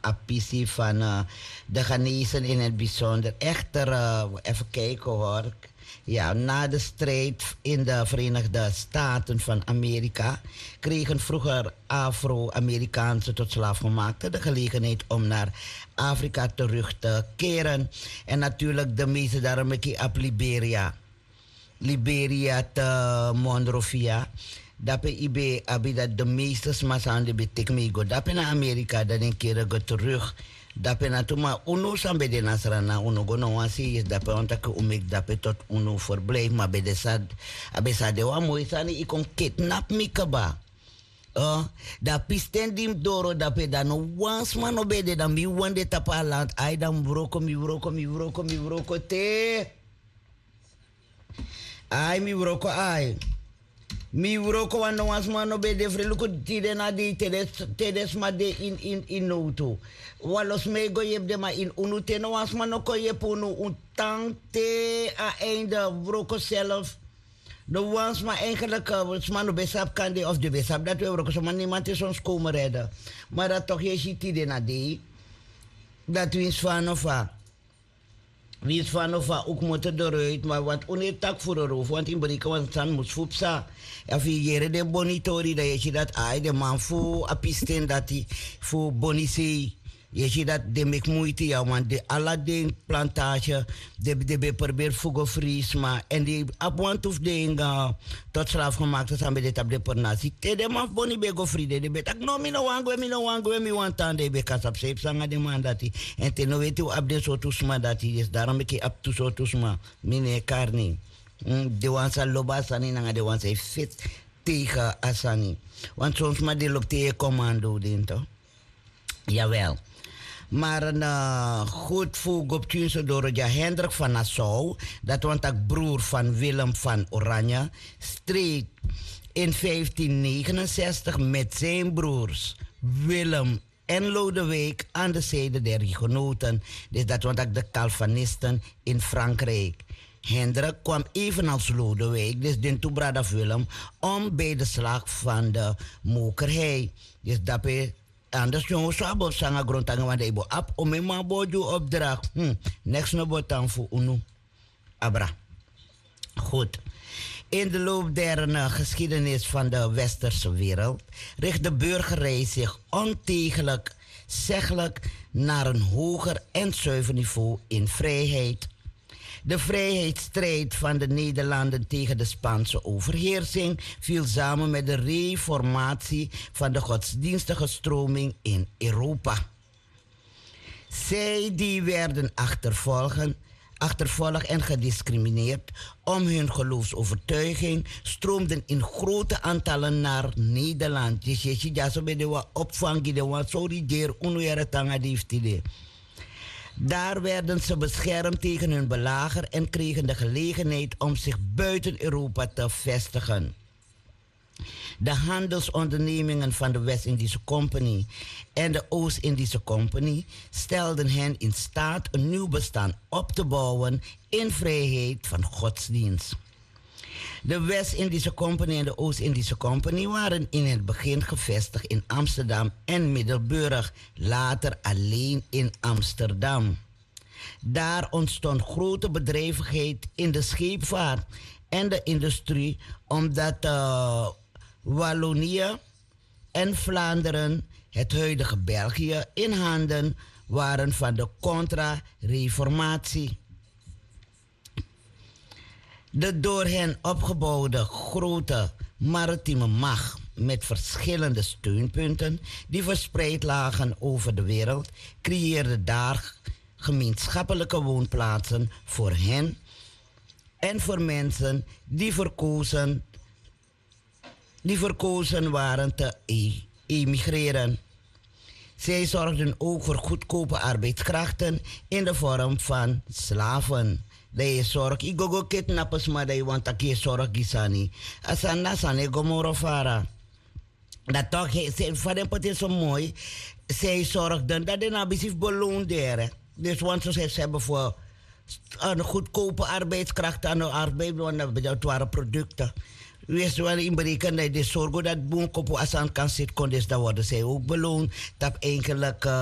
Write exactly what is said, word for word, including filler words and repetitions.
Apisi van uh, de Ghanese in het bijzonder. Echter, uh, even kijken hoor. Ja, na de strijd in de Verenigde Staten van Amerika kregen vroeger Afro-Amerikaanse tot slaafgemaakten de gelegenheid om naar Afrika terug te keren. En natuurlijk de meeste daarom ik op Liberia. Liberia te Monrovia. Dat ibe abi dat de meeste smasan de betek mego. Dat naar Amerika dan een keer go terug. Dat na tuma uno san bij de nasrana uno go no wansi is dat want ik umek dat tot uno verblijf maar bij de sad abesa de wa mooi sani ikon kidnap mi kaba. Uh, dat pisten dim doro dat pe dan no wans man obede dan mi wande tapaland ai dan broko mi broko mi broko mi broko te. Ai mi broko ai. Mi broko wan no wans man obede vreluko tide na di tedes tedes ma de in in in noto. Walos mego yep de ma in unu te no wans man ko yep unu un tante a einde broko zelf. De wans maar eigenlijk, uh, man op besap kan die of de besap dat we ook zo man niemand is ons komen redden. Maar dat toch je ziet die na die dat we is van of wie is van of ook moeten eruit, maar wat onetak voor de roof, want in Brika was het dan moest voepsa. Ja, vier de bonitori dat je ziet dat ai de man voor apisten dat hij voor bonisei. Je ziet dat de mek moeite ja, want de Aladdin plantage, de de be probeer fugo fries maar en die apwant of ding uh, tot slaaf gemaakt is aan bij de tab de pornasi. Te de man boni be go free de be tak no mi no wango mi no wango mi want aan de be kasap seep sanga de man dat en te no weet u op de so tusma dat is daarom ik op tu so tusma mine karni. Mm, de wansa loba sani nanga de wansa fit tegen asani. Want soms maar de loopt tegen commando dinto. Jawel. Maar een uh, goed voeg op Tuinse door ja, Hendrik van Nassau, dat was ook broer van Willem van Oranje, streed in vijftien negenenzestig met zijn broers Willem en Lodewijk aan de zijde der Hugenoten. Dus dat was ook de Calvinisten in Frankrijk. Hendrik kwam evenals Lodewijk, dus de toebrada Willem, om bij de slag van de mokerij. Dus dat is anders jongens abo sanga grondtangen want ibo ap om me ma boju opdracht. Hm, next no botan voor unu. Abra. Goed. In de loop der uh, geschiedenis van de westerse wereld richt de burgerij zich ontegelijk, zegelijk naar een hoger en zuiver niveau in vrijheid. De vrijheidsstrijd van de Nederlanden tegen de Spaanse overheersing viel samen met de reformatie van de godsdienstige stroming in Europa. Zij die werden achtervolgen, achtervolgd en gediscrimineerd om hun geloofsovertuiging stroomden in grote aantallen naar Nederland. Dus je ziet dat zo bij de opvang, de wat sorry, der unuere tanga die. Daar werden ze beschermd tegen hun belager en kregen de gelegenheid om zich buiten Europa te vestigen. De handelsondernemingen van de West-Indische Compagnie en de Oost-Indische Compagnie stelden hen in staat een nieuw bestaan op te bouwen in vrijheid van godsdienst. De West-Indische Compagnie en de Oost-Indische Compagnie waren in het begin gevestigd in Amsterdam en Middelburg, later alleen in Amsterdam. Daar ontstond grote bedrijvigheid in de scheepvaart en de industrie, omdat uh, Wallonië en Vlaanderen, het huidige België, in handen waren van de contra-reformatie. De door hen opgebouwde grote maritieme macht met verschillende steunpunten die verspreid lagen over de wereld, creëerde daar gemeenschappelijke woonplaatsen voor hen en voor mensen die verkozen, die verkozen waren te e- emigreren. Zij zorgden ook voor goedkope arbeidskrachten in de vorm van slaven. Dat je zorg, ik go go kidnappers, maar dat je want dat je zorg gisani. Asana sane gomorofara. Dat toch, van hem is zo mooi. Zij zorgden dat de nabisif beloond deren. Dus want ze hebben voor een goedkope arbeidskracht aan de arbeid, want dat waren producten. Wees wel in berekenen dat de zorg dat boomkopo asan kan zitten, kon dus dat worden zij ook beloond. Dat eigenlijk... Uh,